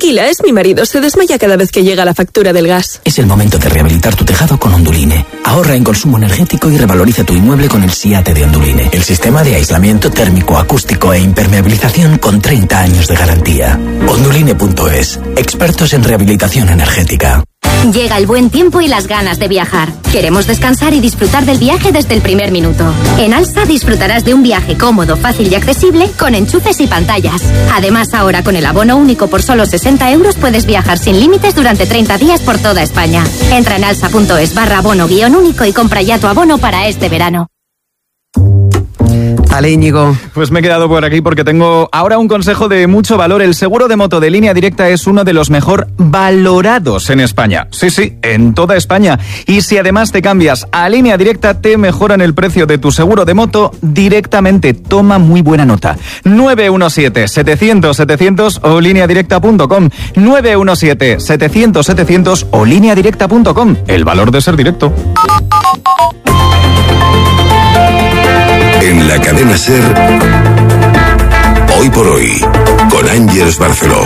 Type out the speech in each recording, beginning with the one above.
Tranquila, es mi marido. Se desmaya cada vez que llega la factura del gas. Es el momento de rehabilitar tu tejado con Onduline. Ahorra en consumo energético y revaloriza tu inmueble con el SIATE de Onduline. El sistema de aislamiento térmico, acústico e impermeabilización con 30 años de garantía. Onduline.es. Expertos en rehabilitación energética. Llega el buen tiempo y las ganas de viajar. Queremos descansar y disfrutar del viaje desde el primer minuto. En Alsa disfrutarás de un viaje cómodo, fácil y accesible con enchufes y pantallas. Además, ahora con el abono único por solo 60 euros puedes viajar sin límites durante 30 días por toda España. Entra en alsa.es/abono-único y compra ya tu abono para este verano. Vale, Íñigo. Pues me he quedado por aquí porque tengo ahora un consejo de mucho valor. El seguro de moto de Línea Directa es uno de los mejor valorados en España. Sí, en toda España. Y si además te cambias a Línea Directa, te mejoran el precio de tu seguro de moto directamente. Toma muy buena nota. 917-700-700 o lineadirecta.com. 917-700-700 o lineadirecta.com. El valor de ser directo. En la cadena SER, Hoy por Hoy, con Ángeles Barceló.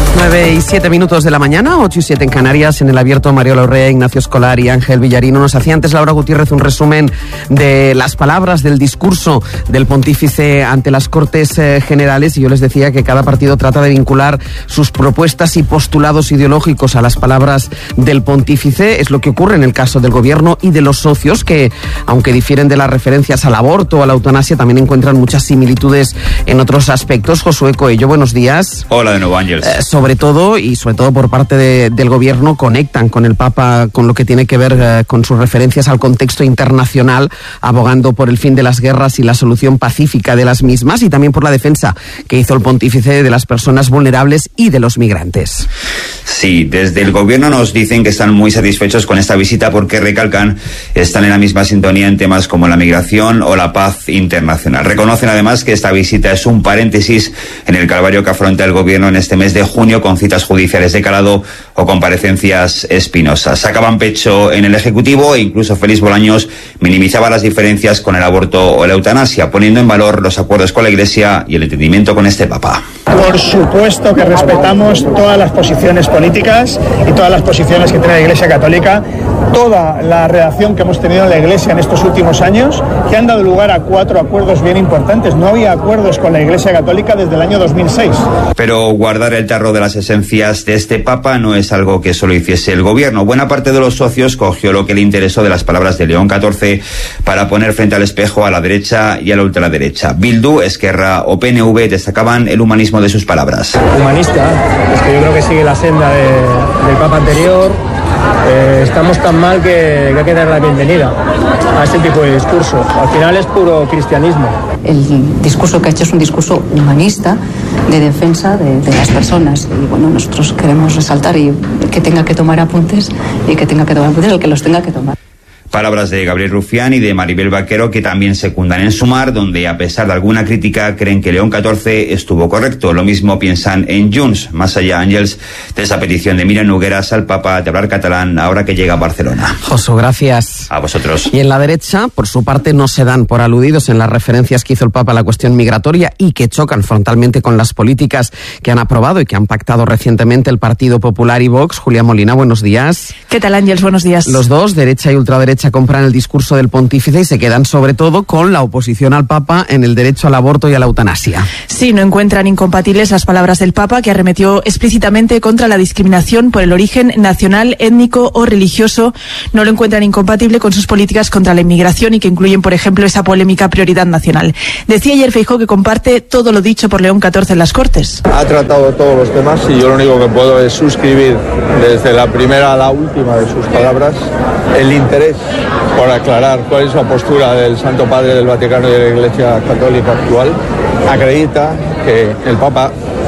9:07 de la mañana, 8:07 en Canarias. En el abierto, Mariola Urrea, Ignacio Escolar y Ángel Villarino. Nos hacía antes Laura Gutiérrez un resumen de las palabras del discurso del pontífice ante las Cortes Generales, y yo les decía que cada partido trata de vincular sus propuestas y postulados ideológicos a las palabras del pontífice. Es lo que ocurre en el caso del gobierno y de los socios, que aunque difieren de las referencias al aborto o a la eutanasia, también encuentran muchas similitudes en otros aspectos. Josué Coello, buenos días. Hola de nuevo, Ángeles. Sobre todo por parte del gobierno, conectan con el Papa con lo que tiene que ver con sus referencias al contexto internacional, abogando por el fin de las guerras y la solución pacífica de las mismas, y también por la defensa que hizo el pontífice de las personas vulnerables y de los migrantes. Sí, desde el gobierno nos dicen que están muy satisfechos con esta visita porque, recalcan, están en la misma sintonía en temas como la migración o la paz internacional. Reconocen además que esta visita es un paréntesis en el calvario que afronta el gobierno en este mes de junio, con citas judiciales de calado o comparecencias espinosas. Sacaban pecho en el Ejecutivo e incluso Félix Bolaños minimizaba las diferencias con el aborto o la eutanasia, poniendo en valor los acuerdos con la Iglesia y el entendimiento con este Papa. Por supuesto que respetamos todas las posiciones políticas y todas las posiciones que tiene la Iglesia Católica, toda la relación que hemos tenido en la Iglesia en estos últimos años, que han dado lugar a 4 acuerdos bien importantes. No había acuerdos con la Iglesia Católica desde el año 2006. Pero guardar el tarro de las esencias de este Papa no es algo que solo hiciese el gobierno. Buena parte de los socios cogió lo que le interesó de las palabras de León XIV para poner frente al espejo a la derecha y a la ultraderecha. Bildu, Esquerra o PNV destacaban el humanismo de sus palabras. Humanista, es que yo creo que sigue la senda del Papa anterior. Estamos tan mal que hay que dar la bienvenida a este tipo de discurso. Al final es puro cristianismo. El discurso que ha hecho es un discurso humanista de defensa de las personas, y bueno, nosotros queremos resaltar y que tenga que tomar apuntes el que los tenga que tomar. Palabras de Gabriel Rufián y de Maribel Vaquero, que también secundan en Sumar, donde a pesar de alguna crítica creen que León XIV estuvo correcto. Lo mismo piensan en Junts, más allá, Ángeles, de esa petición de Miriam Nogueras al Papa de hablar catalán ahora que llega a Barcelona. Josu, gracias. A vosotros. Y en la derecha, por su parte, no se dan por aludidos en las referencias que hizo el Papa a la cuestión migratoria y que chocan frontalmente con las políticas que han aprobado y que han pactado recientemente el Partido Popular y Vox. Julia Molina, buenos días. ¿Qué tal, Ángeles? Buenos días. Los dos, derecha y ultraderecha, compran el discurso del pontífice y se quedan sobre todo con la oposición al Papa en el derecho al aborto y a la eutanasia. Sí, no encuentran incompatibles las palabras del Papa, que arremetió explícitamente contra la discriminación por el origen nacional, étnico o religioso. No lo encuentran incompatible con sus políticas contra la inmigración y que incluyen, por ejemplo, esa polémica prioridad nacional. Decía ayer Feijóo que comparte todo lo dicho por León XIV en las Cortes. Ha tratado todos los temas y yo lo único que puedo es suscribir desde la primera a la última de sus palabras el interés por aclarar cuál es la postura del Santo Padre del Vaticano y de la Iglesia Católica actual. Acredita que el Papa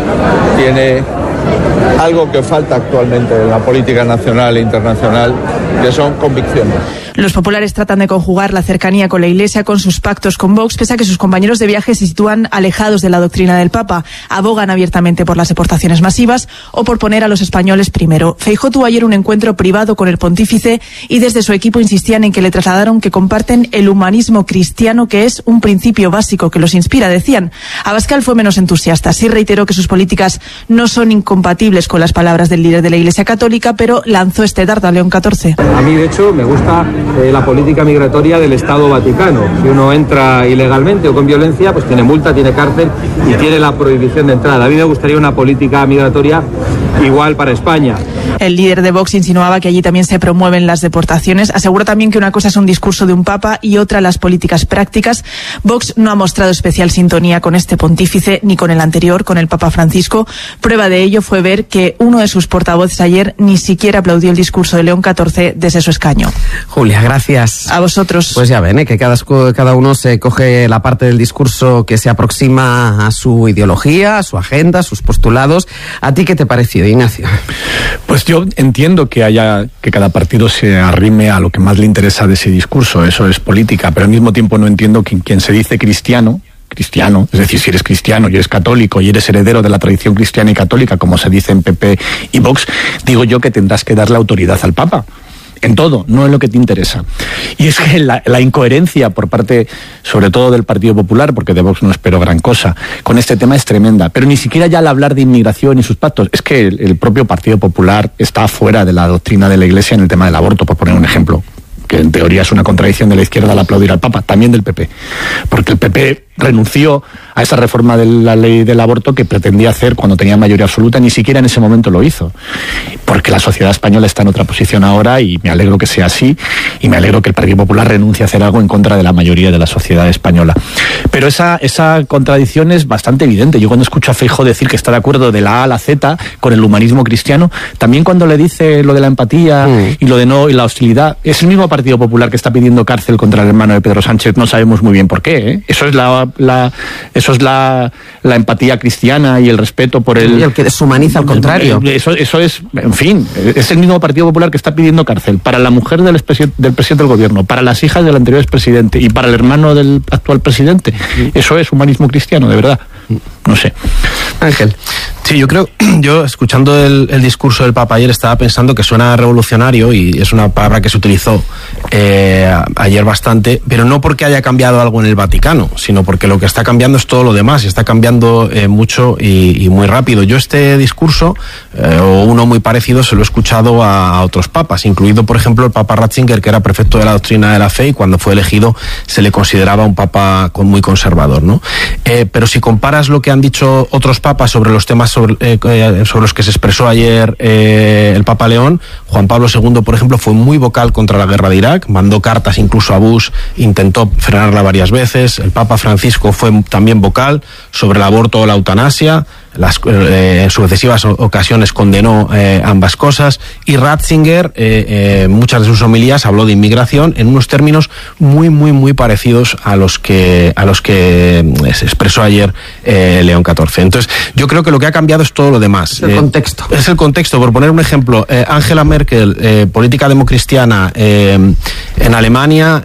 tiene algo que falta actualmente en la política nacional e internacional, que son convicciones. Los populares tratan de conjugar la cercanía con la Iglesia con sus pactos con Vox, pese a que sus compañeros de viaje se sitúan alejados de la doctrina del Papa. Abogan abiertamente por las deportaciones masivas o por poner a los españoles primero. Feijóo tuvo ayer un encuentro privado con el pontífice y desde su equipo insistían en que le trasladaron que comparten el humanismo cristiano, que es un principio básico que los inspira, decían. Abascal fue menos entusiasta. Sí reiteró que sus políticas no son incompatibles con las palabras del líder de la Iglesia Católica, pero lanzó este dardo a León XIV. A mí, de hecho, me gusta la política migratoria del Estado Vaticano. Si uno entra ilegalmente o con violencia, pues tiene multa, tiene cárcel y tiene la prohibición de entrada. A mí me gustaría una política migratoria igual para España. El líder de Vox insinuaba que allí también se promueven las deportaciones. Aseguró también que una cosa es un discurso de un papa y otra las políticas prácticas. Vox no ha mostrado especial sintonía con este pontífice ni con el anterior, con el Papa Francisco. Prueba de ello fue ver que uno de sus portavoces ayer ni siquiera aplaudió el discurso de León XIV desde su escaño. Julia, gracias. A vosotros. Pues ya ven, que cada uno se coge la parte del discurso que se aproxima a su ideología, a su agenda, a sus postulados. ¿A ti qué te pareció, Ignacio? Pues yo entiendo que cada partido se arrime a lo que más le interesa de ese discurso, eso es política, pero al mismo tiempo no entiendo que quien se dice cristiano, es decir, si eres cristiano y eres católico y eres heredero de la tradición cristiana y católica, como se dice en PP y Vox, digo yo que tendrás que darle autoridad al Papa. En todo, no en lo que te interesa. Y es que la incoherencia por parte, sobre todo del Partido Popular, porque de Vox no espero gran cosa, con este tema es tremenda. Pero ni siquiera ya al hablar de inmigración y sus pactos, es que el propio Partido Popular está fuera de la doctrina de la Iglesia en el tema del aborto, por poner un ejemplo, que en teoría es una contradicción de la izquierda al aplaudir al Papa, también del PP. Porque el PP renunció a esa reforma de la ley del aborto que pretendía hacer cuando tenía mayoría absoluta, ni siquiera en ese momento lo hizo. Porque la sociedad española está en otra posición ahora y me alegro que sea así y me alegro que el Partido Popular renuncie a hacer algo en contra de la mayoría de la sociedad española. Pero esa contradicción es bastante evidente. Yo cuando escucho a Feijóo decir que está de acuerdo de la A a la Z con el humanismo cristiano, también cuando le dice lo de la empatía y lo de no y la hostilidad, es el mismo Partido Popular que está pidiendo cárcel contra el hermano de Pedro Sánchez, no sabemos muy bien por qué, ¿eh? Eso es la empatía cristiana y el respeto por el... Y el que deshumaniza al contrario. Eso es, en fin, es el mismo Partido Popular que está pidiendo cárcel para la mujer del presidente del gobierno, para las hijas del anterior expresidente y para el hermano del actual presidente. Eso es humanismo cristiano, de verdad. No sé. Ángel. Sí, yo escuchando el discurso del Papa ayer estaba pensando que suena revolucionario y es una palabra que se utilizó ayer bastante, pero no porque haya cambiado algo en el Vaticano, sino porque lo que está cambiando es todo lo demás y está cambiando mucho y muy rápido. Yo este discurso, o uno muy parecido, se lo he escuchado a otros papas, incluido por ejemplo el Papa Ratzinger, que era prefecto de la doctrina de la fe y cuando fue elegido se le consideraba un papa muy conservador, ¿no? Pero si comparas lo que han dicho otros papas sobre los temas sobre los que se expresó ayer el Papa León, Juan Pablo II, por ejemplo, fue muy vocal contra la guerra de Irak, mandó cartas incluso a Bush, intentó frenarla varias veces. El Papa Francisco fue también vocal sobre el aborto o la eutanasia. En sucesivas ocasiones condenó ambas cosas, y Ratzinger muchas de sus homilías habló de inmigración en unos términos muy parecidos a los que se expresó ayer León XIV. Entonces yo creo que lo que ha cambiado es todo lo demás. Es el contexto. Es el contexto. Por poner un ejemplo, Angela Merkel, política democristiana en Alemania,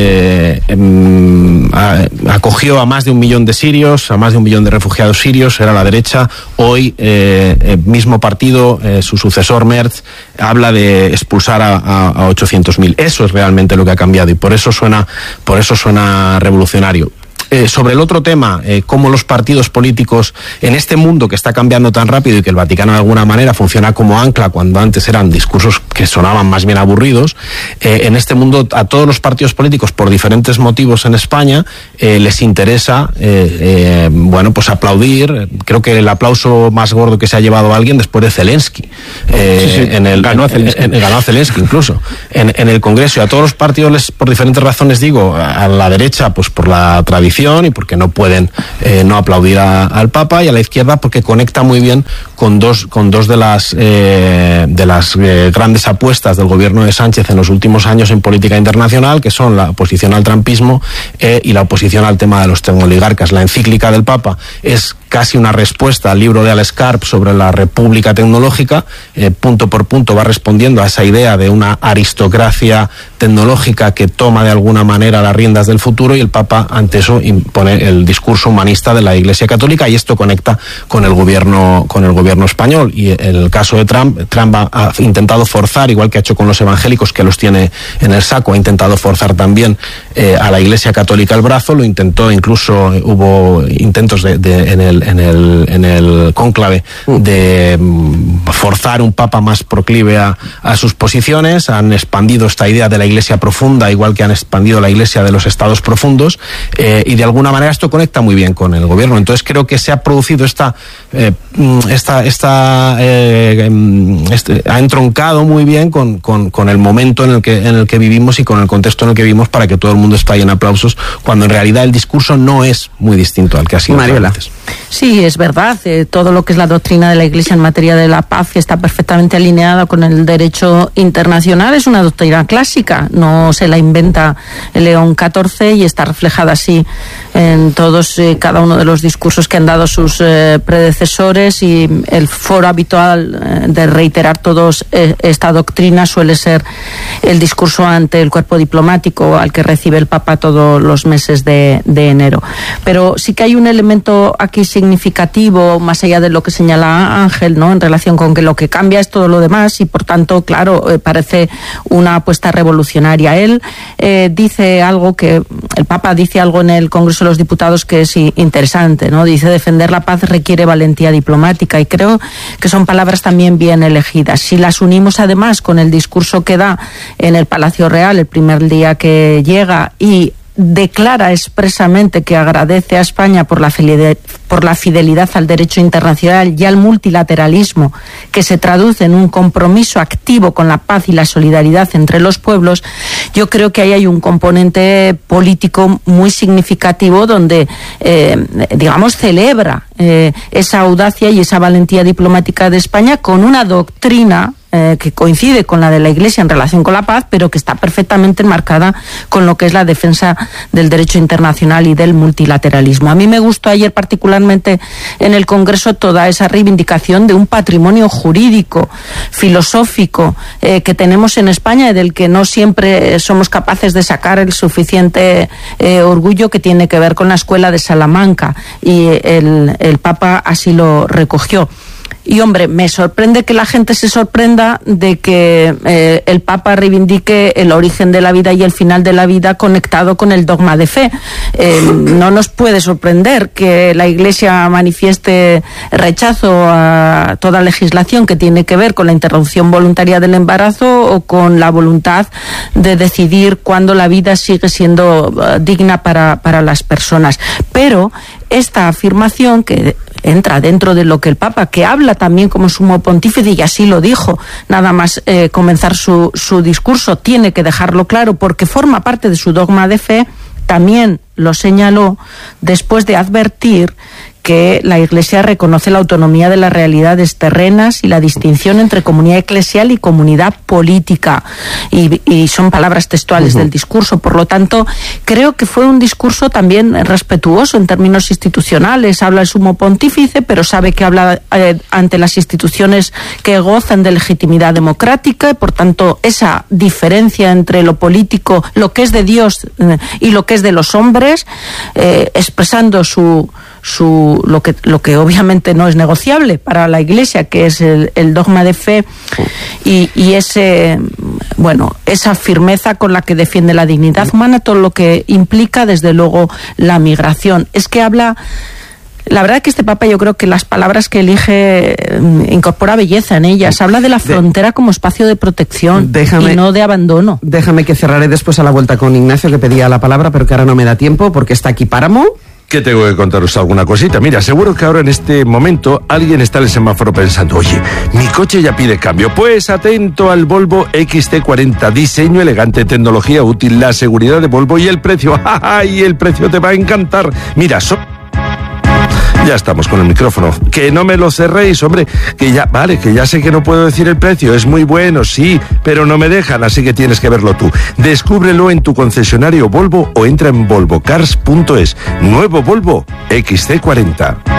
acogió a más de 1 millón de sirios, a más de 1 millón de refugiados sirios, era la derecha. Hoy, mismo partido, su sucesor Merz, habla de expulsar a 800.000. Eso es realmente lo que ha cambiado y por eso suena revolucionario. Sobre el otro tema, cómo los partidos políticos en este mundo que está cambiando tan rápido y que el Vaticano de alguna manera funciona como ancla cuando antes eran discursos que sonaban más bien aburridos, en este mundo a todos los partidos políticos por diferentes motivos en España les interesa pues aplaudir. Creo que el aplauso más gordo que se ha llevado alguien después de Zelensky. Ganó a Zelensky incluso en el Congreso. Y a todos los partidos por diferentes razones, digo, a la derecha pues por la tradición y porque no pueden no aplaudir al Papa, y a la izquierda porque conecta muy bien con dos de las grandes apuestas del gobierno de Sánchez en los últimos años en política internacional, que son la oposición al trumpismo y la oposición al tema de los tecnooligarcas. La encíclica del Papa es casi una respuesta al libro de Alex Karp sobre la República Tecnológica. Punto por punto va respondiendo a esa idea de una aristocracia tecnológica que toma de alguna manera las riendas del futuro, y el Papa ante eso impone el discurso humanista de la Iglesia Católica, y esto conecta con el gobierno español. Y en el caso de Trump ha intentado forzar, igual que ha hecho con los evangélicos, que los tiene en el saco, ha intentado forzar también a la Iglesia Católica el brazo. Lo intentó, incluso hubo intentos en el cónclave de forzar un Papa más proclive a sus posiciones. Han expandido esta idea de la Iglesia profunda, igual que han expandido la Iglesia de los estados profundos, y de alguna manera esto conecta muy bien con el gobierno. Entonces creo que se ha producido ha entroncado muy bien con el momento en el que vivimos y con el contexto en el que vivimos, para que todo el mundo estalle en aplausos, cuando en realidad el discurso no es muy distinto al que ha sido antes. Sí, es verdad. Todo lo que es la doctrina de la Iglesia en materia de la paz está perfectamente alineada con el derecho internacional. Es una doctrina clásica, no se la inventa León XIV, y está reflejada así en todos cada uno de los discursos que han dado sus predecesores, y el foro habitual de reiterar todos esta doctrina suele ser el discurso ante el cuerpo diplomático al que recibe el Papa todos los meses de enero. Pero sí que hay un elemento aquí significativo, más allá de lo que señala Ángel, ¿no?, en relación con que lo que cambia es todo lo demás, y por tanto, claro, parece una apuesta revolucionaria. Él dice algo el Papa dice algo en el Congreso de los Diputados que es interesante, ¿no? Dice: defender la paz requiere valentía diplomática, y creo que son palabras también bien elegidas. Si las unimos además con el discurso que da en el Palacio Real el primer día que llega, y declara expresamente que agradece a España por la fidelidad al derecho internacional y al multilateralismo, que se traduce en un compromiso activo con la paz y la solidaridad entre los pueblos, yo creo que ahí hay un componente político muy significativo donde, celebra esa audacia y esa valentía diplomática de España con una doctrina que coincide con la de la Iglesia en relación con la paz, pero que está perfectamente enmarcada con lo que es la defensa del derecho internacional y del multilateralismo. A mí me gustó ayer particularmente en el Congreso toda esa reivindicación de un patrimonio jurídico, filosófico, que tenemos en España, y del que no siempre somos capaces de sacar el suficiente orgullo, que tiene que ver con la Escuela de Salamanca, y el Papa así lo recogió. Y hombre, me sorprende que la gente se sorprenda de que el Papa reivindique el origen de la vida y el final de la vida conectado con el dogma de fe. No nos puede sorprender que la Iglesia manifieste rechazo a toda legislación que tiene que ver con la interrupción voluntaria del embarazo, o con la voluntad de decidir cuándo la vida sigue siendo digna para las personas. Pero esta afirmación, que entra dentro de lo que el Papa, que habla también como sumo pontífice, y así lo dijo nada más comenzar su discurso, tiene que dejarlo claro porque forma parte de su dogma de fe, también lo señaló después de advertir que la Iglesia reconoce la autonomía de las realidades terrenas y la distinción entre comunidad eclesial y comunidad política. Y son palabras textuales del discurso. Por lo tanto, creo que fue un discurso también respetuoso en términos institucionales. Habla el sumo pontífice, pero sabe que habla ante las instituciones que gozan de legitimidad democrática, y por tanto esa diferencia entre lo político, lo que es de Dios y lo que es de los hombres, expresando lo que obviamente no es negociable para la Iglesia, que es el dogma de fe, y esa firmeza con la que defiende la dignidad humana, todo lo que implica desde luego la migración. Es que habla, la verdad que este Papa, yo creo que las palabras que elige incorpora belleza en ellas. Habla de la frontera como espacio de protección y no de abandono. Déjame que cerraré después a la vuelta con Ignacio, que pedía la palabra, pero que ahora no me da tiempo porque está aquí Páramo. Que tengo que contaros alguna cosita. Mira, seguro que ahora en este momento alguien está en el semáforo pensando: oye, mi coche ya pide cambio. Pues atento al Volvo XC40. Diseño elegante, tecnología útil, la seguridad de Volvo y el precio. ¡Ay! El precio te va a encantar. Mira, ya estamos con el micrófono. Que no me lo cerréis, hombre. Que ya sé que no puedo decir el precio. Es muy bueno, sí, pero no me dejan, así que tienes que verlo tú. Descúbrelo en tu concesionario Volvo o entra en volvocars.es. Nuevo Volvo XC40.